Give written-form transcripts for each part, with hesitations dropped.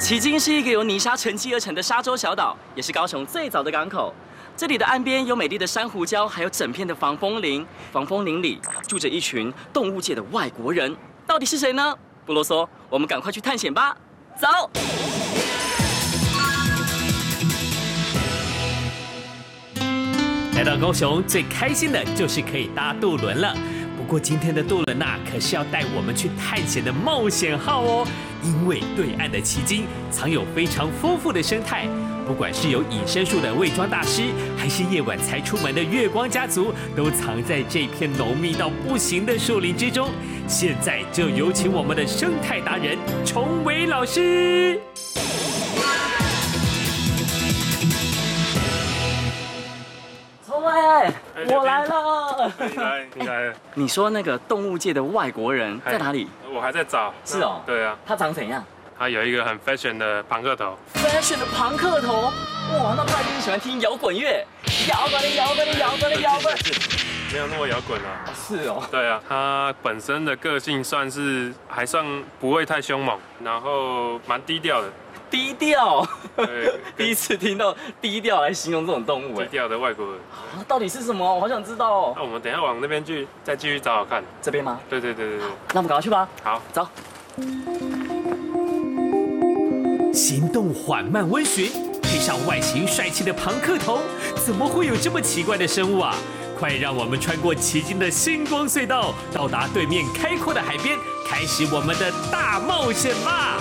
旗津是一个由泥沙沉积而成的沙洲小岛，也是高雄最早的港口。这里的岸边有美丽的珊瑚礁，还有整片的防风林。防风林里住着一群动物界的外国人，到底是谁呢？不啰嗦，我们赶快去探险吧！走。 来到高雄，最开心的就是可以搭渡轮了。不过今天的渡轮可是要带我们去探险的冒险号哦。因为对岸的旗津藏有非常丰富的生态，不管是有隐身术的伪装大师，还是夜晚才出门的月光家族，都藏在这片浓密到不行的树林之中。现在就有请我们的生态达人崇伟老师。 崇伟，我来了。 你来了。 你说那个动物界的外国人在哪里？ 我还在找。 是哦。 对啊。 他长怎样？ 他有一个很 fashion 的庞克头。 fashion 的庞克头？哇，那他一定喜欢听摇滚乐。摇滚的摇滚的摇滚的摇滚。 没有那么摇滚啊。 是哦。 对啊，他本身的个性还算不会太凶猛，然后蛮低调的。 低调， 对， 第一次听到低调来形容这种动物。 低调的外国人啊，到底是什么？我好想知道哦。 那我们等一下往那边去，再继续找找看。 这边吗？ 对。 那我们赶快去吧。 好， 走。 行动缓慢温驯，配上外形帅气的庞克头，怎么会有这么奇怪的生物啊？快让我们穿过旗津的星光隧道，到达对面开阔的海边，开始我们的大冒险吧！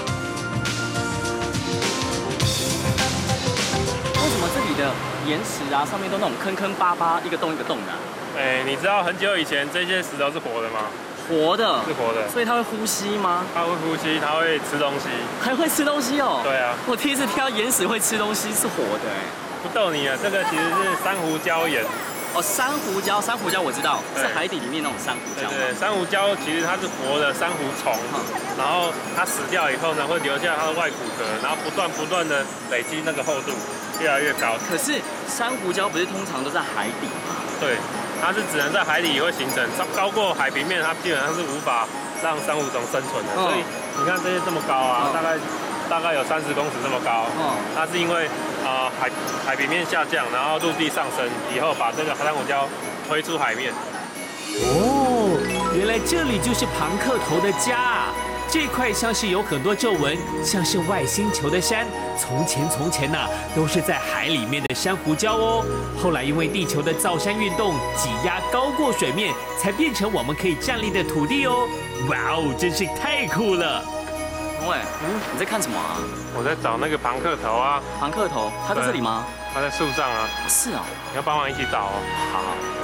为什么这里的岩石上面都那种坑坑巴巴，一个洞一个洞的？ 你知道很久以前这些石头是活的吗？ 活的， 是活的。 所以它会呼吸吗？ 它会呼吸，它会吃东西。 还会吃东西哦？ 对啊。 我第一次听到岩石会吃东西是活的不逗你啊，这个其实是珊瑚礁岩。 哦，珊瑚礁我知道，是海底里面那种珊瑚礁。 对，珊瑚礁其实它是活的珊瑚虫，然后它死掉以后呢，会留下它的外骨骼，然后不断的累积那个厚度，越来越高。 可是珊瑚礁不是通常都在海底吗？ 对，它是只能在海底会形成，高过海平面，它基本上是无法让珊瑚虫生存的。所以你看这些这么高啊，大概有30公尺这么高。它是因为海平面下降，然后陆地上升以后，把这个珊瑚礁推出海面。 哦，原来这里就是庞克头的家啊！这块像是有很多皱纹，像是外星球的山。从前都是在海里面的珊瑚礁哦。后来因为地球的造山运动，挤压高过水面，才变成我们可以站立的土地哦。哇哦，真是太酷了！ 喂，你在看什么啊？ 我在找那个庞克头啊。 庞克头，它在这里吗？ 它在树上啊。 是哦。 你要帮忙一起找哦。 好。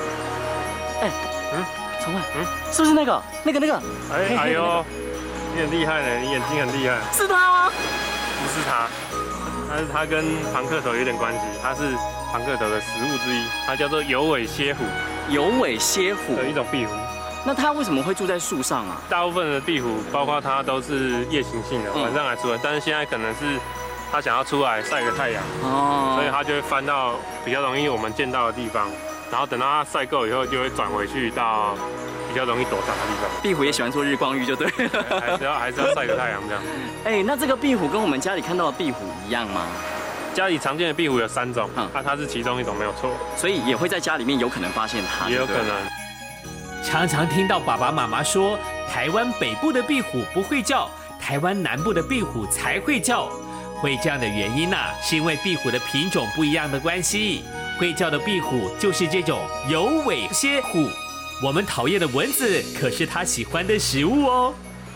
崇伟，是不是那个？ 哎呦，你很厉害呢，你眼睛很厉害。 是他吗？ 不是他，但是他跟庞克头有点关系，它是庞克头的食物之一，它叫做有尾蝎虎。 有尾蝎虎的一种壁虎。 那它为什么会住在树上啊？ 大部分的壁虎，包括它都是夜行性的，晚上来出来，但是现在可能是它想要出来晒个太阳，所以它就会翻到比较容易我们见到的地方，然后等到它晒够以后，就会转回去到比较容易躲藏的地方。 壁虎也喜欢做日光浴，就对了。 还是要晒个太阳这样。 那这个壁虎跟我们家里看到的壁虎一样吗？ 家里常见的壁虎有3种，它是其中一种没有错， 所以也会在家里面有可能发现它， 也有可能。 常常听到爸爸妈妈说，台湾北部的壁虎不会叫，台湾南部的壁虎才会叫。会这样的原因是因为壁虎的品种不一样的关系。会叫的壁虎就是这种有尾蝎虎。我们讨厌的蚊子可是它喜欢的食物哦。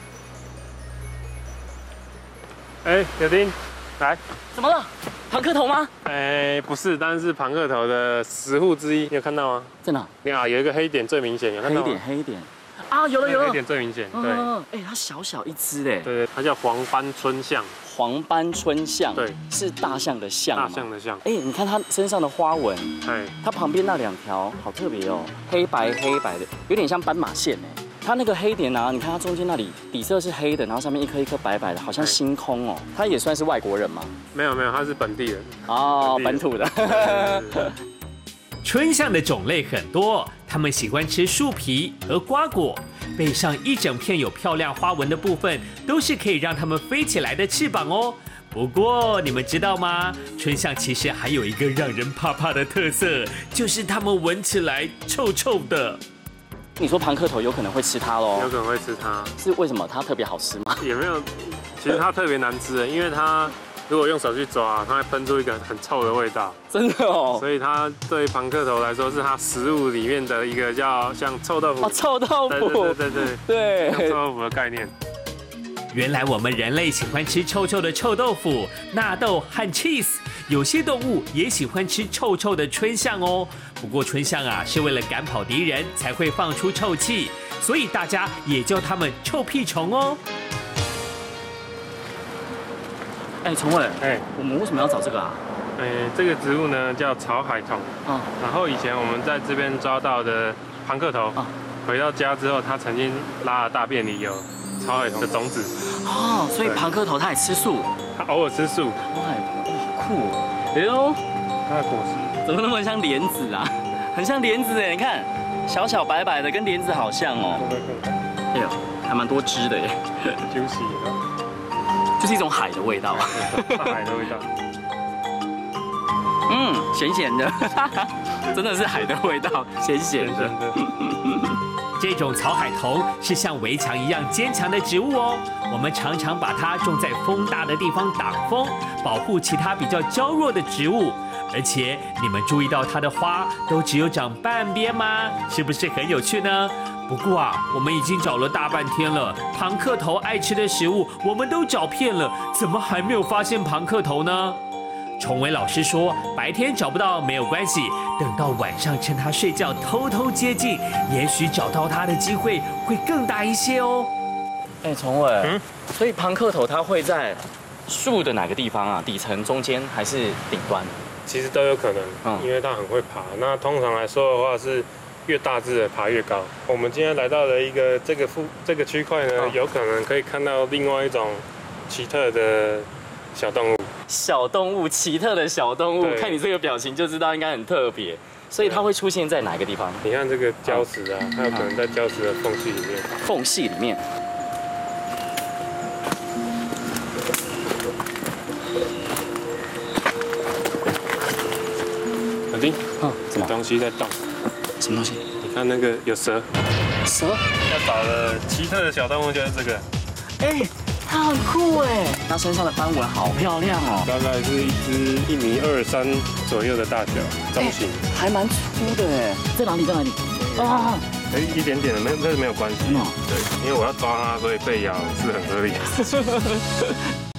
小丁，来。 怎么了？庞克头吗？ 不是，但是庞克头的食物之一，你有看到吗？ 在哪？ 有一个黑点最明显，有看到吗？ 黑点啊，有了。 黑点最明显，对。 它小小一只嘞。 对，它叫黄斑春象。 黄斑春象，对，是大象的象。 大象的象。 你看它身上的花纹，它旁边那2条好特别哦，黑白的，有点像斑马线哎。它那个黑点你看它中间那里底色是黑的，然后上面一颗一颗白白的，好像星空哦。它也算是外国人吗？ 没有，他是本地人。 哦，本土的。 春象的种类很多，它们喜欢吃树皮和瓜果，背上一整片有漂亮花纹的部分，都是可以让它们飞起来的翅膀哦。 不过你们知道吗？春象其实还有一个让人怕怕的特色，就是它们闻起来臭臭的。 你说庞克头有可能会吃它喽？ 有可能会吃它， 是为什么？它特别好吃吗？ 也没有，其实它特别难吃，因为它如果用手去抓，它会喷出一个很臭的味道。 真的哦。 所以它对庞克头来说，是它食物里面的一个叫像臭豆腐。 哦，臭豆腐。对。 像臭豆腐的概念。 原来我们人类喜欢吃臭臭的臭豆腐、纳豆和 cheese， 有些动物也喜欢吃臭臭的春象哦。不过春象啊，是为了赶跑敌人才会放出臭气，所以大家也叫它们臭屁虫哦。 哎，崇伟，我们为什么要找这个啊？ 这个植物呢叫草海桐。然后以前我们在这边抓到的庞克头，回到家之后，它曾经拉了大便里有草海桐的种子。 哦，所以庞克头它也吃素？ 它偶尔吃素。 草海桐，哇，好酷哦！哎呦， 它的果实怎么那么像莲子啊？很像莲子哎，你看，小小白白的，跟莲子好像哦。哎呦，还蛮多汁的耶。 juicy， 就是一种海的味道。 海的味道。 咸咸的，真的是海的味道，咸咸的。 这种草海桐是像围墙一样坚强的植物哦，我们常常把它种在风大的地方挡风，保护其他比较娇弱的植物。而且你们注意到它的花都只有长半边吗？是不是很有趣呢？不过啊，我们已经找了大半天了，庞克头爱吃的食物我们都找遍了，怎么还没有发现庞克头呢？崇伟老师说，白天找不到没有关系，等到晚上趁他睡觉偷偷接近，也许找到他的机会会更大一些哦。 哎，崇伟，所以庞克头它会在树的哪个地方啊？底层、中间还是顶端？ 其实都有可能，因为它很会爬。那通常来说的话是越大只的爬越高。我们今天来到了一个这个区块呢，有可能可以看到另外一种奇特的小动物。 小动物，奇特的小动物，看你这个表情就知道应该很特别。所以它会出现在哪个地方？ 你看这个礁石啊，它有可能在礁石的缝隙里面。 缝隙里面。 小丁，什么东西在动？ 什么东西？ 你看那个有蛇。 蛇？ 要找的奇特的小动物就是这个。 哎。它很酷哎，它身上的斑纹好漂亮哦。 大概是一只1.2米3左右的大小，中型， 还蛮粗的哎。在哪里？在哪里？啊， 一点点的，那是没有关系。对，因为我要抓它，所以被咬是很合理的。